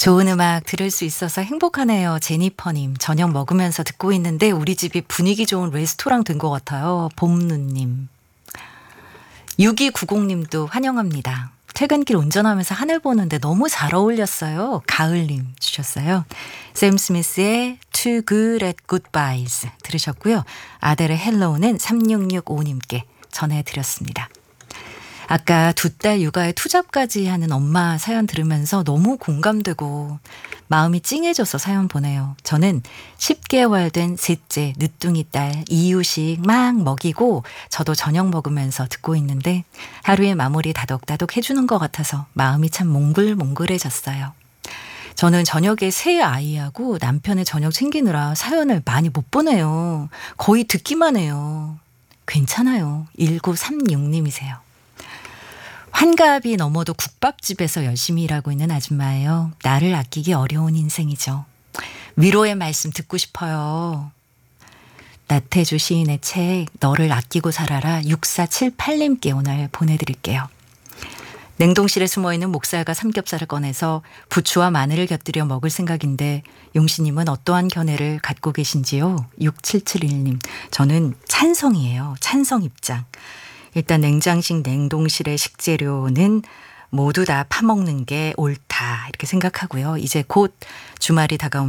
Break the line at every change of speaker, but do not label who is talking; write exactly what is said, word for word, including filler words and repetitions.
좋은 음악 들을 수 있어서 행복하네요. 제니퍼님, 저녁 먹으면서 듣고 있는데 우리 집이 분위기 좋은 레스토랑 된 것 같아요. 봄누님. 육이구공님도 환영합니다. 퇴근길 운전하면서 하늘 보는데 너무 잘 어울렸어요. 가을님 주셨어요. 샘 스미스의 Too Good at Goodbyes 들으셨고요. 아델의 헬로우는 삼육육오님께 전해드렸습니다. 아까 두 딸 육아에 투잡까지 하는 엄마 사연 들으면서 너무 공감되고 마음이 찡해져서 사연 보내요. 저는 십 개월 된 셋째 늦둥이 딸 이유식 막 먹이고 저도 저녁 먹으면서 듣고 있는데 하루의 마무리 다독다독 해주는 것 같아서 마음이 참 몽글몽글해졌어요. 저는 저녁에 새 아이하고 남편의 저녁 챙기느라 사연을 많이 못 보내요. 거의 듣기만 해요. 괜찮아요. 일구삼육님이세요. 환갑이 넘어도 국밥집에서 열심히 일하고 있는 아줌마예요. 나를 아끼기 어려운 인생이죠. 위로의 말씀 듣고 싶어요. 나태주 시인의 책 너를 아끼고 살아라 육사칠팔님께 오늘 보내드릴게요. 냉동실에 숨어있는 목살과 삼겹살을 꺼내서 부추와 마늘을 곁들여 먹을 생각인데 용신님은 어떠한 견해를 갖고 계신지요? 육칠칠일님. 저는 찬성이에요. 찬성 입장. 일단 냉장식 냉동실의 식재료는 모두 다 파먹는 게 옳다 이렇게 생각하고요. 이제 곧 주말이 다가옵니다.